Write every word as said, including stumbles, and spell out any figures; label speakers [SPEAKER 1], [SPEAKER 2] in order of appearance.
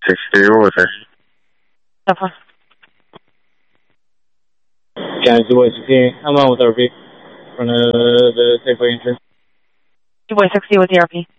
[SPEAKER 1] sixty, what was that?
[SPEAKER 2] Stefan.
[SPEAKER 3] Yeah, Dubois sixty, I'm on with R P from the, the Safeway entrance.
[SPEAKER 2] Dubois sixty with the R P.